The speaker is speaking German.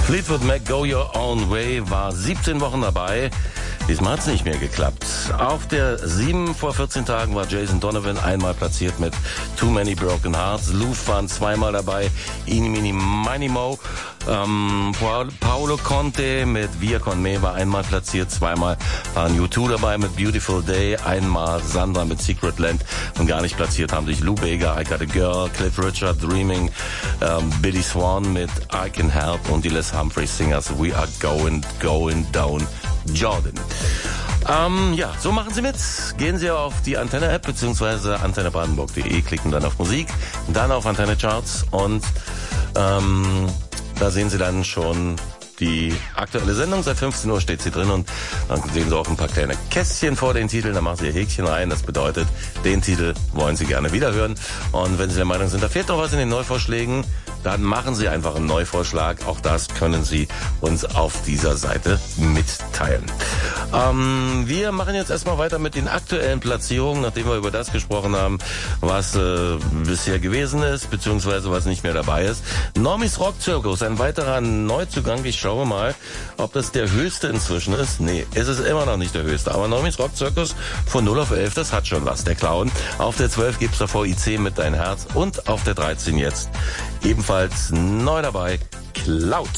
Fleetwood Mac, Go Your Own Way, war 17 Wochen dabei. Diesmal hat's nicht mehr geklappt. Auf der 7 vor 14 Tagen war Jason Donovan einmal platziert mit Too Many Broken Hearts. Luf waren zweimal dabei, Eeny Meeny Miny Mo. Paolo Conte mit Via Con Me war einmal platziert, zweimal waren U2 dabei mit Beautiful Day, einmal Sandra mit Secret Land und gar nicht platziert haben sich Lou Bega, I Got a Girl, Cliff Richard, Dreaming, Billy Swan mit I Can Help und die Les Humphreys Singers We Are Going Down Jordan. Ja, so machen Sie mit. Gehen Sie auf die Antenne-App bzw. antennebrandenburg.de, klicken dann auf Musik, dann auf Antenne Charts und da sehen Sie dann schon die aktuelle Sendung. Seit 15 Uhr steht sie drin und dann sehen Sie auch ein paar kleine Kästchen vor den Titeln. Da machen Sie Ihr Häkchen rein. Das bedeutet, den Titel wollen Sie gerne wiederhören. Und wenn Sie der Meinung sind, da fehlt noch was in den Neuvorschlägen, dann machen Sie einfach einen Neuvorschlag. Auch das können Sie uns auf dieser Seite mitteilen. Wir machen jetzt erstmal weiter mit den aktuellen Platzierungen, nachdem wir über das gesprochen haben, was bisher gewesen ist, beziehungsweise was nicht mehr dabei ist. Normis Rock Circus, ein weiterer Neuzugang. Ich schaue mal, ob das der höchste inzwischen ist. Nee, es ist immer noch nicht der höchste. Aber Normis Rock Circus von 0 auf 11, das hat schon was, der Clown. Auf der 12 gibt's davor IC mit Dein Herz und auf der 13 jetzt ebenfalls neu dabei, Cloud.